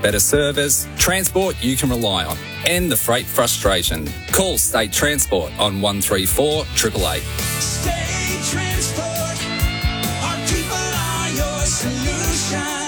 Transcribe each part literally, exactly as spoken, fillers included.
better service, transport you can rely on. End the freight frustration. Call State Transport on one three four, eight eight eight. State Transport, our people are your solution.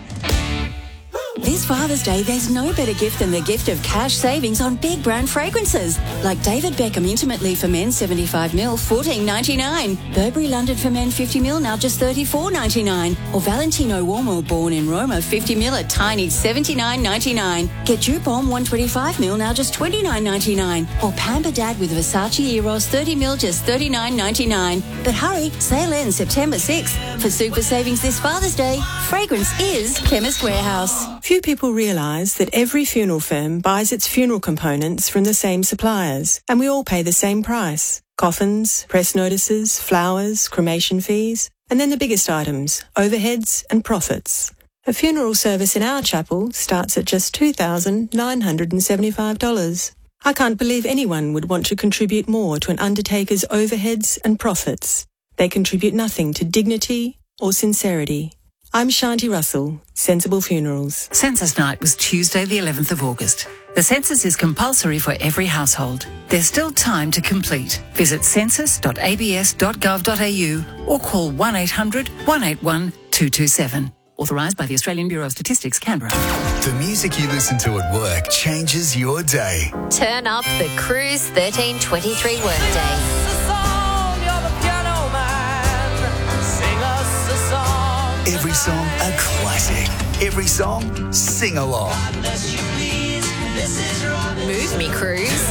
This Father's Day, there's no better gift than the gift of cash savings on big brand fragrances. Like David Beckham Intimate Leave for Men seventy-five mil, fourteen ninety-nine. Burberry London for Men fifty mil, now just thirty-four ninety-nine. Or Valentino Uomo Born in Roma fifty mil at tiny seventy-nine ninety-nine. Get Dupont one twenty-five mil, now just twenty-nine ninety-nine. Or Pamper Dad with Versace Eros thirty mil, just thirty-nine ninety-nine. But hurry, sale ends September sixth. For super savings this Father's Day, fragrance is Chemist Warehouse. Few people realise that every funeral firm buys its funeral components from the same suppliers, and we all pay the same price. Coffins, press notices, flowers, cremation fees, and then the biggest items, overheads and profits. A funeral service in our chapel starts at just two thousand nine hundred seventy-five dollars. I can't believe anyone would want to contribute more to an undertaker's overheads and profits. They contribute nothing to dignity or sincerity. I'm Shanti Russell, Sensible Funerals. Census night was Tuesday the eleventh of August. The census is compulsory for every household. There's still time to complete. Visit census dot a b s dot gov dot a u or call one eight hundred, one eight one, two two seven. Authorised by the Australian Bureau of Statistics, Canberra. The music you listen to at work changes your day. Turn up the Cruise thirteen twenty-three workday. Every song a classic. Every song sing along. Move me, Cruise.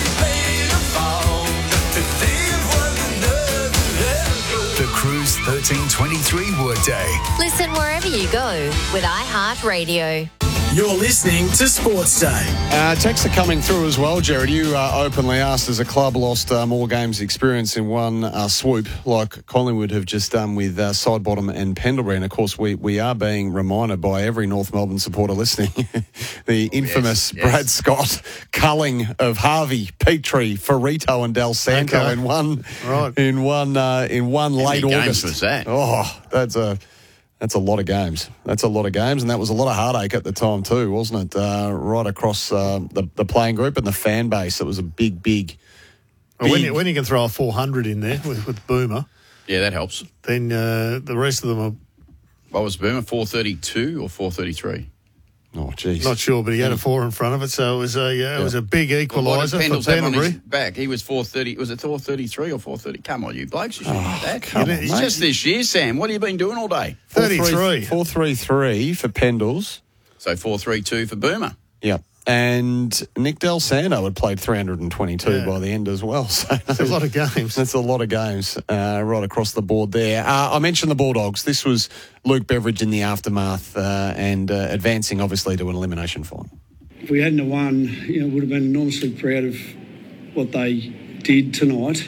The Cruise thirteen twenty-three workday. Listen wherever you go with iHeartRadio. You're listening to Sports Day. Uh, texts are coming through as well, Jared. You uh, openly asked, as a club lost uh, more games experience in one uh, swoop, like Collingwood have just done with uh, Sidebottom and Pendlebury. And, of course, we, we are being reminded by every North Melbourne supporter listening, the infamous yes, yes. Brad Scott culling of Harvey, Petrie, Ferrito and Del Santo okay. in one right. in one uh, in one How late many August. Games was that? Oh, that's a that's a lot of games. That's a lot of games, and that was a lot of heartache at the time too, wasn't it? Uh, right across uh, the the playing group and the fan base. It was a big, big. Well, big when, you, when you can throw a four hundred in there with, with Boomer, yeah, that helps. Then uh, the rest of them are. What was Boomer? four thirty-two or four thirty-three? Oh, geez. Not sure, but he had a four in front of it, so it was a uh, yeah. it was a big equaliser well, for Pendlebury. Back, he was four thirty. Was it four thirty-three or four thirty? Come on, you blokes, you should oh, know that. Come on, it's mate. just this year, Sam. What have you been doing all day? thirty-three. four three three for Pendles. So four three two for Boomer. Yep. And Nick Del Santo had played three hundred twenty-two yeah. by the end as well. So that's a lot of games. That's a lot of games uh, right across the board there. Uh, I mentioned the Bulldogs. This was Luke Beveridge in the aftermath uh, and uh, advancing, obviously, to an elimination final. If we hadn't have won, you know, would have been enormously proud of what they did tonight.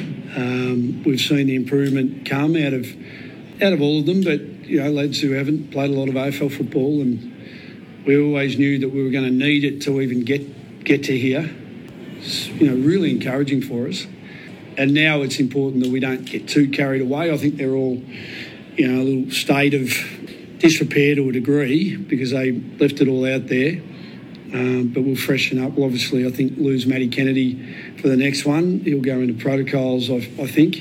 Um, we've seen the improvement come out of out of all of them, but you know, lads who haven't played a lot of A F L football, and we always knew that we were going to need it to even get get to here. It's, you know, really encouraging for us. And now it's important that we don't get too carried away. I think they're all, you know, a little state of disrepair to a degree because they left it all out there. Um, but we'll freshen up. We'll obviously, I think, lose Matty Kennedy for the next one. He'll go into protocols, I, I think.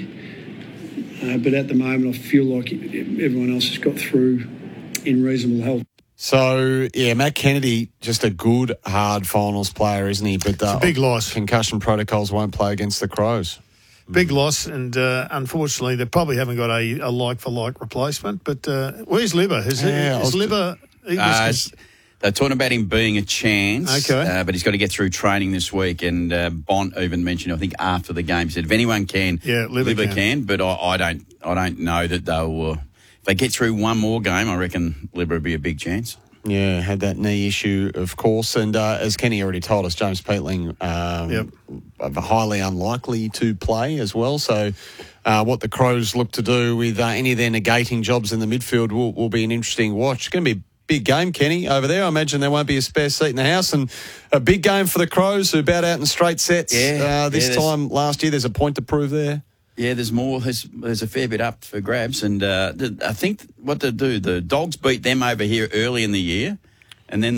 Uh, but at the moment, I feel like everyone else has got through in reasonable health. So, yeah, Matt Kennedy, just a good, hard finals player, isn't he? But uh, it's a big loss. Concussion protocols won't play against the Crows. Big loss, and uh, unfortunately, they probably haven't got a, a like-for-like replacement. But uh, where's Libba? Is, yeah, is Libba... He uh, was, they're talking about him being a chance, okay. uh, but he's got to get through training this week. And uh, Bont even mentioned, I think, after the game, he said, if anyone can, yeah, Libba, Libba can. can. But I, I don't I don't know that they'll... Uh, if they get through one more game, I reckon Libba will be a big chance. Yeah, had that knee issue, of course. And uh, as Kenny already told us, James Peatling um, yep. highly unlikely to play as well. So uh, what the Crows look to do with uh, any of their negating jobs in the midfield will, will be an interesting watch. It's going to be a big game, Kenny, over there. I imagine there won't be a spare seat in the house. And a big game for the Crows, who bowed out in straight sets yeah, uh, this yeah, time last year. There's a point to prove there. Yeah, there's more. There's, there's a fair bit up for grabs. And uh, the, I think what they do, the Dogs beat them over here early in the year. And then